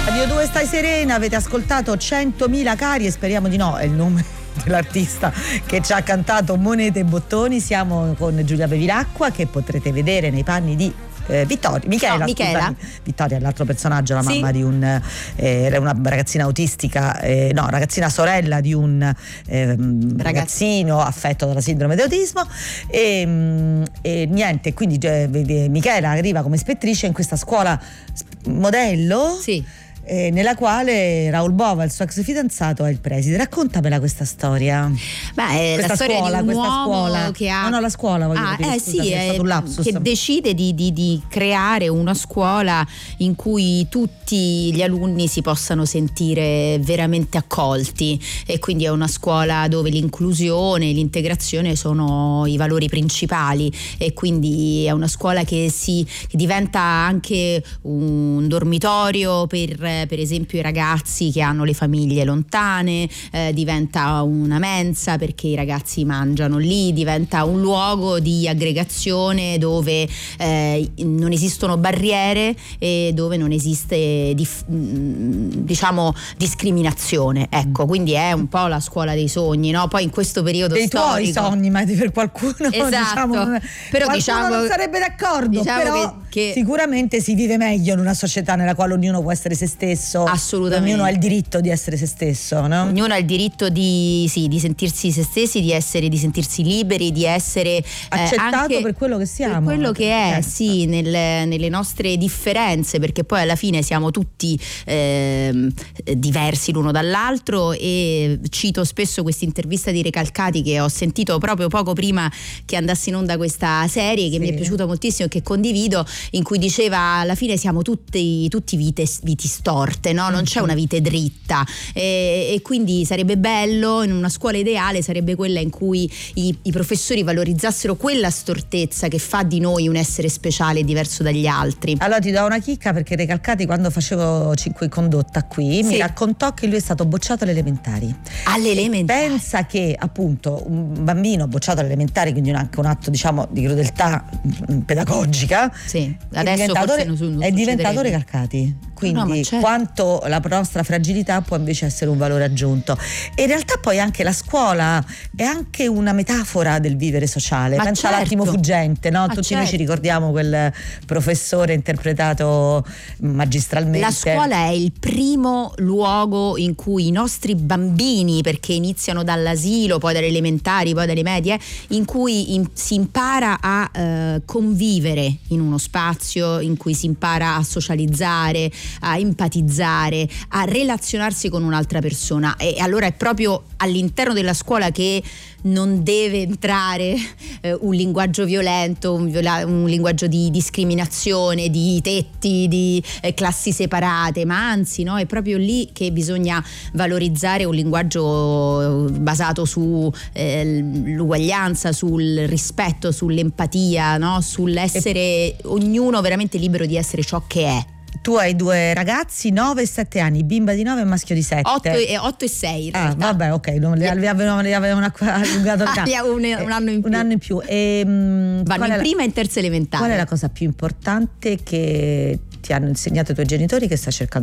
Radio 2 stai serena, avete ascoltato 100.000 cari e speriamo di no, è il nome dell'artista che ci ha cantato Monete e Bottoni. Siamo con Giulia Bevilacqua, che potrete vedere nei panni di Michela. Vittoria è l'altro personaggio, la mamma di una ragazzina autistica, ragazzina sorella di un ragazzino affetto dalla sindrome di autismo e niente, quindi Michela arriva come ispettrice in questa scuola modello. Sì. Nella quale Raul Bova, il suo ex fidanzato, è il preside. Raccontamela questa storia. La storia di un uomo che ha la scuola, voglio dire, è stato un lapsus. Che decide di creare una scuola in cui tutti gli alunni si possano sentire veramente accolti, e quindi è una scuola dove l'inclusione e l'integrazione sono i valori principali, e quindi è una scuola che diventa anche un dormitorio per esempio i ragazzi che hanno le famiglie lontane, diventa una mensa perché i ragazzi mangiano lì, diventa un luogo di aggregazione dove non esistono barriere e dove non esiste discriminazione, ecco, quindi è un po' la scuola dei sogni, no? Poi in questo periodo dei storico, tuoi sogni, ma per qualcuno, esatto, però qualcuno non sarebbe d'accordo, però che sicuramente si vive meglio in una società nella quale ognuno può essere se stesso. Assolutamente. Ognuno ha il diritto di essere se stesso, no? Ognuno ha il diritto di sentirsi se stessi, di sentirsi liberi, di essere accettato anche per quello che siamo, per quello che è, sì, nelle nostre differenze, perché poi alla fine siamo tutti diversi l'uno dall'altro. E cito spesso questa intervista di Recalcati che ho sentito proprio poco prima che andasse in onda questa serie, che mi è piaciuta moltissimo e che condivido, in cui diceva: alla fine siamo tutti viti storte, no? Non c'è una vite dritta, e quindi sarebbe bello, in una scuola ideale sarebbe quella in cui i professori valorizzassero quella stortezza che fa di noi un essere speciale e diverso dagli altri. Allora ti do una chicca, perché Recalcati, quando facevo 5 in condotta qui, mi raccontò che lui è stato bocciato alle elementari. Pensa che appunto un bambino bocciato alle elementari, quindi anche un atto, diciamo, di crudeltà pedagogica, è diventato Recalcati. Quindi quanto la nostra fragilità può invece essere un valore aggiunto. E in realtà poi anche la scuola è anche una metafora del vivere sociale. Pensa all'attimo fuggente, no? Tutti noi ci ricordiamo quel professore interpretato magistralmente. La scuola è il primo luogo in cui i nostri bambini, perché iniziano dall'asilo, poi dalle elementari, poi dalle medie, in cui si impara a convivere in uno spazio, in cui si impara a socializzare, a empatizzare, a relazionarsi con un'altra persona. E allora è proprio all'interno della scuola che non deve entrare un linguaggio violento, un linguaggio di discriminazione, di tetti, di classi separate, ma anzi, no, è proprio lì che bisogna valorizzare un linguaggio basato su l'uguaglianza, sul rispetto, sull'empatia, no? Sull'essere ognuno veramente libero di essere ciò che è. Tu hai 2 ragazzi, 9 e 7 anni, bimba di 9 e maschio di 7. 8 e 6 in realtà. Vabbè, ok, non li avevano allungato un anno in più. Un anno in più. Vanno in prima e in terza elementare. Qual è la cosa più importante che ti hanno insegnato i tuoi genitori, che stai cercando